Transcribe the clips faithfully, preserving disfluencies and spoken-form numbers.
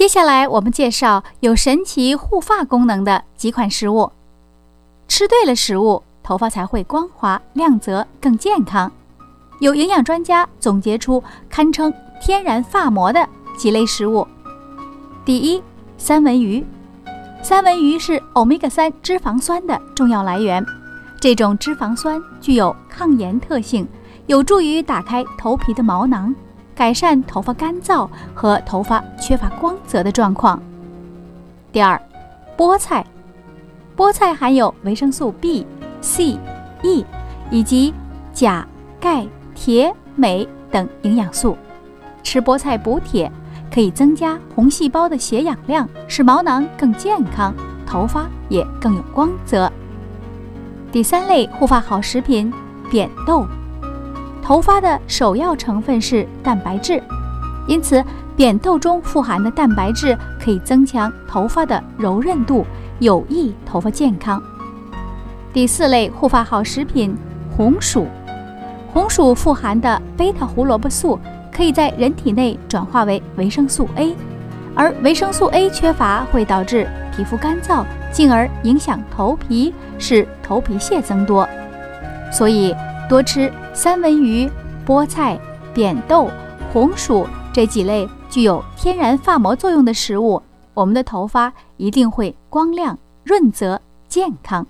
接下来我们介绍有神奇护发功能的几款食物。吃对了食物，头发才会光滑、亮泽、更健康。有营养专家总结出堪称天然发膜的几类食物。第一，三文鱼。三文鱼是欧米伽三脂肪酸的重要来源，这种脂肪酸具有抗炎特性，有助于打开头皮的毛囊，改善头发干燥和头发缺乏光泽的状况。第二，菠菜。菠菜含有维生素 B、C、E 以及钾、钙、铁、镁等营养素。吃菠菜补铁，可以增加红细胞的血氧量，使毛囊更健康，头发也更有光泽。第三类护发好食品，扁豆。头发的首要成分是蛋白质，因此扁豆中富含的蛋白质可以增强头发的柔韧度，有益头发健康。第四类护发好食品，红薯。红薯富含的贝塔胡萝卜素可以在人体内转化为维生素 A， 而维生素 A 缺乏会导致皮肤干燥，进而影响头皮，使头皮屑增多。所以多吃三文鱼、菠菜、扁豆、红薯这几类具有天然发膜作用的食物，我们的头发一定会光亮、润泽、健康。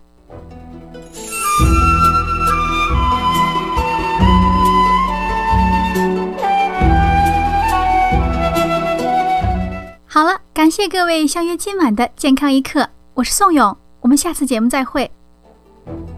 好了，感谢各位相约今晚的健康一刻，我是宋勇，我们下次节目再会。